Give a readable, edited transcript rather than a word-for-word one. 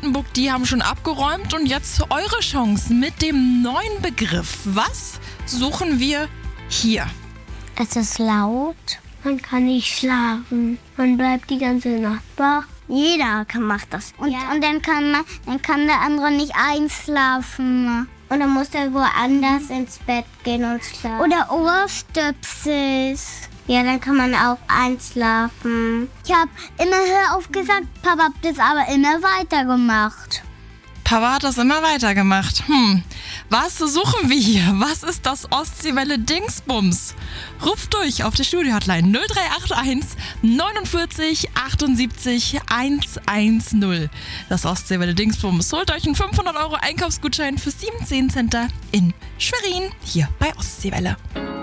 Altenburg, die haben schon abgeräumt und jetzt eure Chance mit dem neuen Begriff. Was suchen wir hier? Es ist laut, man kann nicht schlafen, man bleibt die ganze Nacht wach. Jeder macht das. Und dann kann der andere nicht einschlafen. Und dann muss er woanders ins Bett gehen und schlafen. Oder Ohrstöpsel. Ja, dann kann man auch einschlafen. Ich habe immer hör auf gesagt, Papa hat das aber immer weitergemacht. Papa hat das immer weitergemacht. Was suchen wir hier? Was ist das Ostseewelle Dingsbums? Ruft durch auf die Studio-Hotline 0381 49 78 110. Das Ostseewelle Dingsbums. Holt euch einen 500 € Einkaufsgutschein für 17 Center in Schwerin, hier bei Ostseewelle.